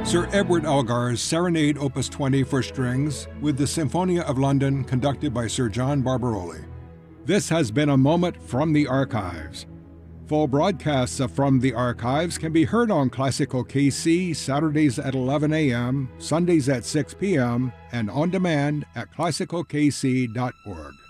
Sir Edward Elgar's Serenade Opus 20 for strings with the Symphonia of London conducted by Sir John Barbaroli. This has been a moment from the archives. Full broadcasts of From the Archives can be heard on Classical KC Saturdays at 11 a.m., Sundays at 6 p.m., and on demand at classicalkc.org.